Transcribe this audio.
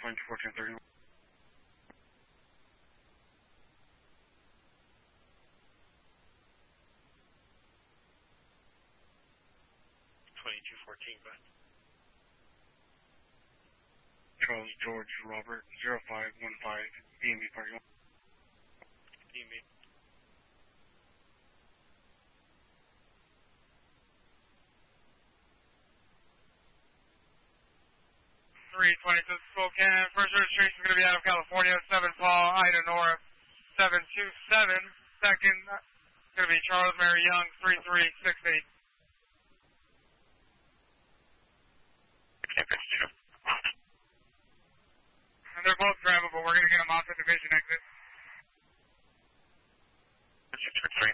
flying 21431. 2214, go ahead. Charles George Robert 0515 DMV parking lot. DMV. 320 to Spokane. First registration is going to be out of California, 7 Paul, Ida North, 727. Second, going to be Charles Mary Young, 3368. And they're both drivable. We're going to get them off the division exit. 663.